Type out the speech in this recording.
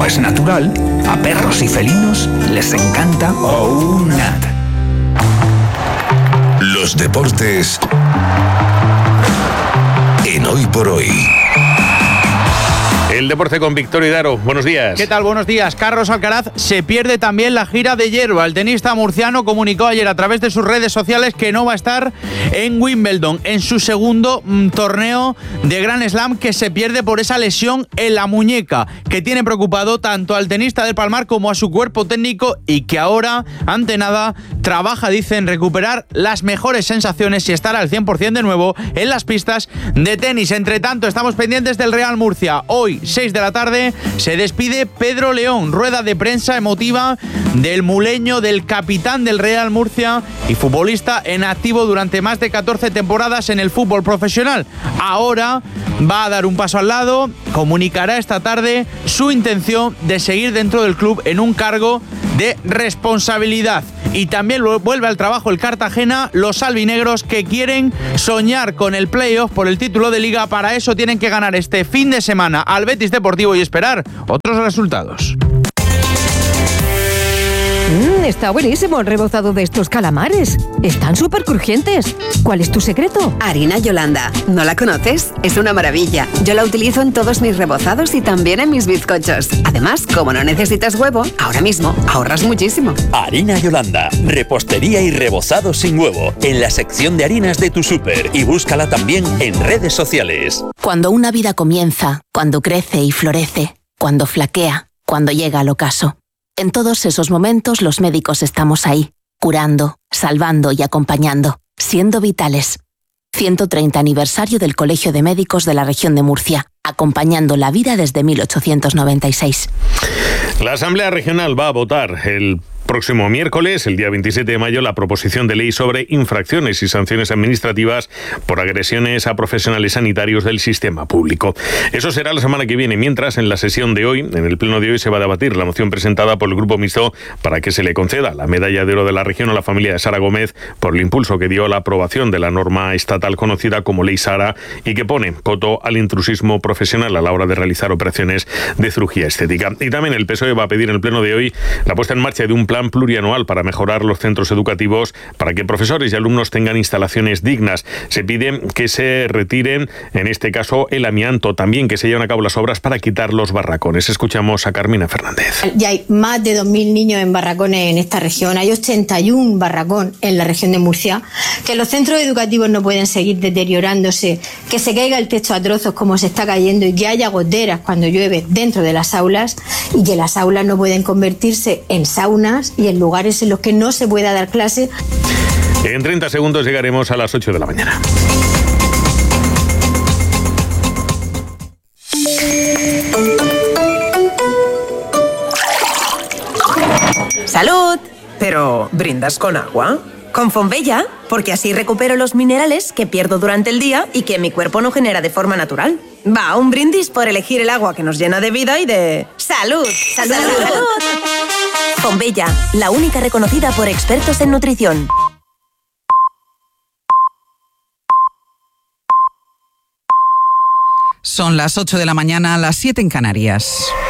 como es natural, a perros y felinos les encanta OUNAT. Los deportes en Hoy por Hoy. El deporte con Victorio Hidaro. Buenos días. ¿Qué tal? Buenos días. Carlos Alcaraz se pierde también la gira de hierba. El tenista murciano comunicó ayer a través de sus redes sociales que no va a estar en Wimbledon, en su segundo torneo de Grand Slam, que se pierde por esa lesión en la muñeca, que tiene preocupado tanto al tenista del Palmar como a su cuerpo técnico, y que ahora, ante nada, trabaja, dice, en recuperar las mejores sensaciones y estar al 100% de nuevo en las pistas de tenis. Entre tanto, estamos pendientes del Real Murcia. Hoy, 6 de la tarde, se despide Pedro León. Rueda de prensa emotiva del muleño, del capitán del Real Murcia y futbolista en activo durante más de 14 temporadas en el fútbol profesional. Ahora va a dar un paso al lado, comunicará esta tarde su intención de seguir dentro del club en un cargo de responsabilidad. Y también vuelve al trabajo el Cartagena, los albinegros, que quieren soñar con el playoff por el título de Liga. Para eso tienen que ganar este fin de semana al Betis Deportivo y esperar otros resultados. Está buenísimo el rebozado de estos calamares. Están súper crujientes. ¿Cuál es tu secreto? Harina Yolanda. ¿No la conoces? Es una maravilla. Yo la utilizo en todos mis rebozados y también en mis bizcochos. Además, como no necesitas huevo, ahora mismo ahorras muchísimo. Harina Yolanda. Repostería y rebozado sin huevo. En la sección de harinas de tu súper. Y búscala también en redes sociales. Cuando una vida comienza, cuando crece y florece, cuando flaquea, cuando llega al ocaso. En todos esos momentos los médicos estamos ahí, curando, salvando y acompañando, siendo vitales. 130 aniversario del Colegio de Médicos de la Región de Murcia, acompañando la vida desde 1896. La Asamblea Regional va a votar el próximo miércoles, el día 27 de mayo, la proposición de ley sobre infracciones y sanciones administrativas por agresiones a profesionales sanitarios del sistema público. Eso será la semana que viene, mientras en la sesión de hoy, en el pleno de hoy, se va a debatir la moción presentada por el Grupo Mixto para que se le conceda la medalla de oro de la región a la familia de Sara Gómez por el impulso que dio a la aprobación de la norma estatal conocida como Ley Sara y que pone coto al intrusismo profesional a la hora de realizar operaciones de cirugía estética. Y también el PSOE va a pedir en el pleno de hoy la puesta en marcha de un plan plurianual para mejorar los centros educativos para que profesores y alumnos tengan instalaciones dignas. Se pide que se retiren, en este caso, el amianto, también que se lleven a cabo las obras para quitar los barracones. Escuchamos a Carmina Fernández. Ya hay más de 2.000 niños en barracones en esta región, hay 81 barracones en la región de Murcia, que los centros educativos no pueden seguir deteriorándose, que se caiga el techo a trozos como se está cayendo y que haya goteras cuando llueve dentro de las aulas, y que las aulas no pueden convertirse en saunas y en lugares en los que no se pueda dar clase. En 30 segundos llegaremos a las 8 de la mañana. ¡Salud! Pero, ¿brindas con agua? Con Fonbella, porque así recupero los minerales que pierdo durante el día y que mi cuerpo no genera de forma natural. Va, un brindis por elegir el agua que nos llena de vida y de... ¡Salud! ¡Salud! ¡Salud! Fonbella, la única reconocida por expertos en nutrición. Son las 8 de la mañana, las 7 en Canarias.